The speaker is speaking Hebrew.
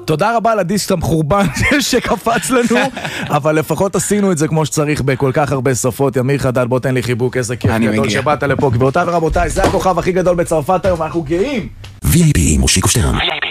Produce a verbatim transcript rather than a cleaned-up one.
תודה רבה על הדיסק המחורבן שקפץ לנו, אבל לפחות עשינו את זה כמו שצריך בכל כך הרבה שפות. ימיר חדד, בוא תן לי חיבוק, איזה כיף גדול שבאת לפה. גבירותיי ורבותיי, זה הכוכב הכי גדול בצרפת היום, אנחנו גאים. וי איי פי מושיקו שטרן.